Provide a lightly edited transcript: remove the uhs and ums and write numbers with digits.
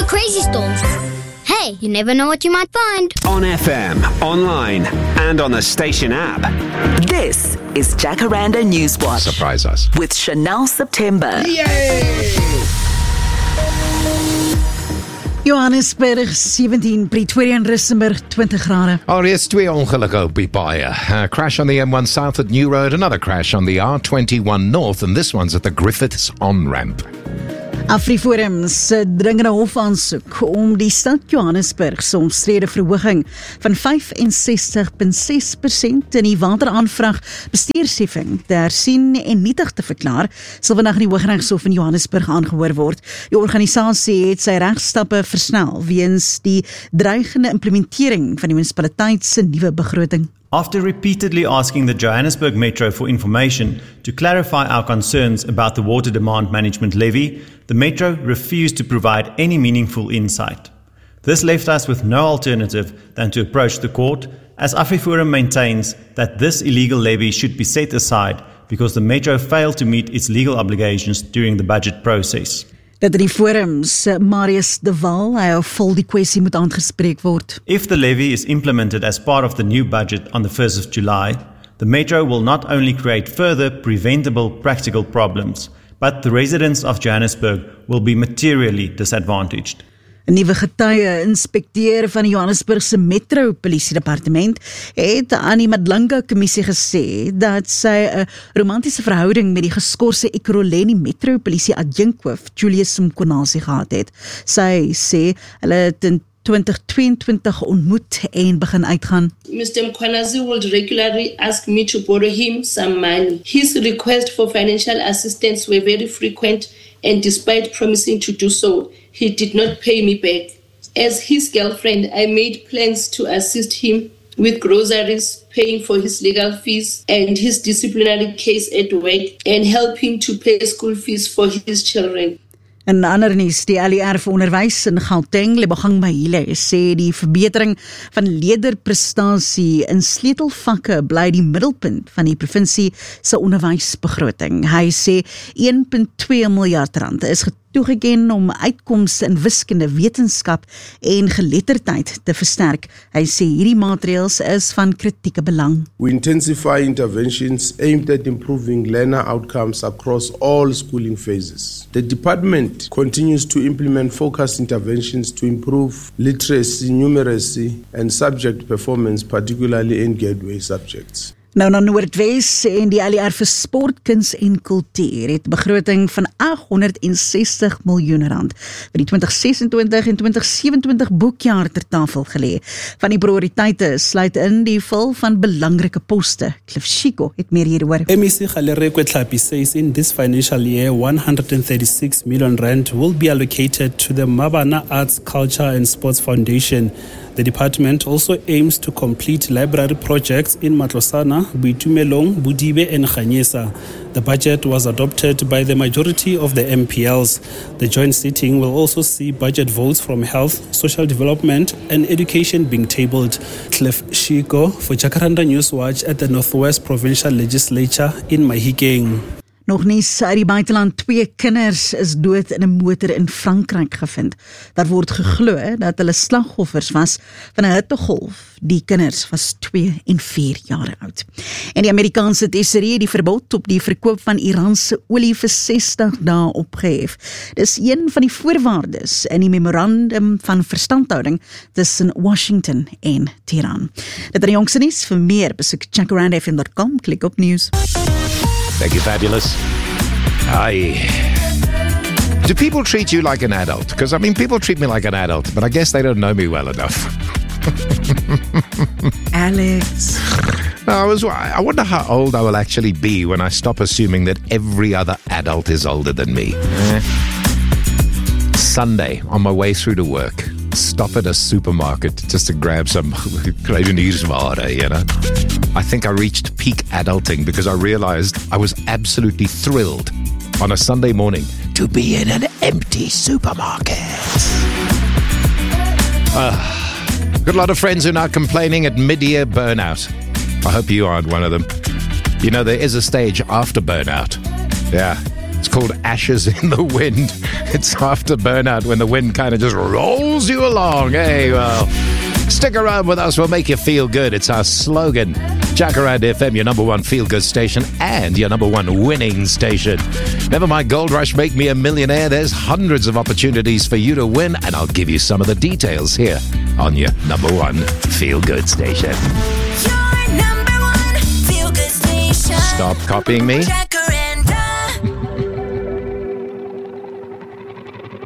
crazy stores. Hey, you never know what you might find. On FM, online, and on the station app. This is Jacaranda Newswatch. Surprise us. With Chanel September. Yay! Johannesburg 17, Pretoria en Rustenburg 20 grade. Reeds 2 ongelukke op die paaie. Crash on the M1 South at New Road, another crash on the R21 North, and this one's at the Griffiths on-ramp. AfriForum se dringende hofaansoek om die stad Johannesburg se omstrede verhoging van 65,6% in die wateraanvraag bestuursheffing te hersien en nietig te verklaar, sal vandag in die Hooggeregshof in Johannesburg aangehoor word. Die organisasie het sy regstappe versnel weens die dreigende implementering van die munisipaliteit se nuwe begroting. After repeatedly asking the Johannesburg Metro for information to clarify our concerns about the water demand management levy, the Metro refused to provide any meaningful insight. This left us with no alternative than to approach the court, as AfriForum maintains that this illegal levy should be set aside because the Metro failed to meet its legal obligations during the budget process. Dat in die forums Marius de Waal, hy vol die kwessie moet aangespreek word. If the levy is implemented as part of the new budget on the 1st of July, the Metro will not only create further preventable practical problems, but the residents of Johannesburg will be materially disadvantaged. 'n Nuwe getuie, inspekteur van die Johannesburgse Metro Polisie Departement, het aan die Madlanga Kommissie gesê dat sy 'n romantiese verhouding met die geskorse Ekurhuleni Metro Polisie adjunkhoof Julius Mkonasi gehad het. Sy sê hulle het in 2022 ontmoet en begin uitgaan. Mr. Mkonasi would regularly ask me to borrow him some money. His requests for financial assistance were very frequent, and despite promising to do so, he did not pay me back. As his girlfriend, I made plans to assist him with groceries, paying for his legal fees and his disciplinary case at work, and help him to pay school fees for his children. In ander nuus, die LER vir onderwys in Gauteng, Lebogang Mahile, sê die verbetering van leerderprestasie in sleutelvakke bly die middelpunt van die provinsie se onderwysbegroting. Hy sê 1,2 miljard rand is toegeken om uitkomste in wiskunde, wetenskap en geletterdheid te versterk. Hy sê hierdie maatreëls is van kritieke belang. We intensify interventions aimed at improving learner outcomes across all schooling phases. The department continues to implement focused interventions to improve literacy, numeracy, and subject performance, particularly in gateway subjects. Nou na Noordwes en die LER vir sport, kuns en kultuur het begroting van 860 miljoen rand vir die 2026 en 2027 boekjaar ter tafel gelê. Van die prioriteite sluit in die vul van belangrike poste. Cliff Chico het meer hieroor. MEC Galere Kwetlapi says in this financial year 136 million rand will be allocated to the Mabana Arts, Culture and Sports Foundation. The department also aims to complete library projects in Matlosana, Boitumelong, Budibe and Khanyesa. The budget was adopted by the majority of the MPLs. The joint sitting will also see budget votes from health, social development and education being tabled. Cliff Chico for Jacaranda Newswatch at the Northwest Provincial Legislature in Mahikeng. Nog nies uit die buiteland, 2 kinders is dood in 'n motor in Frankryk gevind. Daar word geglo dat hulle slagoffers was van 'n hittegolf. Die kinders was 2 en 4 jaar oud. En die Amerikaanse tesourier het die verbod op die verkoop van Iranse olie vir 60 dae opgehef. Dis een van die voorwaardes in die memorandum van verstandhouding tussen Washington en Teheran. Dit is die jongste nuus. Vir meer besoek jacarandafm.com, klik op nuus. Thank you, Fabulous. Do people treat you like an adult? Because, I mean, people treat me like an adult, but I guess they don't know me well enough. Alex. I wonder how old I will actually be when I stop assuming that every other adult is older than me. Sunday, on my way through to work, stop at a supermarket just to grab some kruideniersware, you know. I think I reached peak adulting because I realized I was absolutely thrilled on a Sunday morning to be in an empty supermarket. Got a lot of friends who are now complaining at mid-year burnout. I hope you aren't one of them. You know, there is a stage after burnout. Yeah, it's called ashes in the wind. It's after burnout when the wind kind of just rolls you along. Hey, well, stick around with us. We'll make you feel good. It's our slogan. Jacaranda FM, your number one feel-good station and your number one winning station. Never mind Gold Rush, Make Me a Millionaire. There's hundreds of opportunities for you to win, and I'll give you some of the details here on your number one feel-good station. Your number one feel-good station. Stop copying me.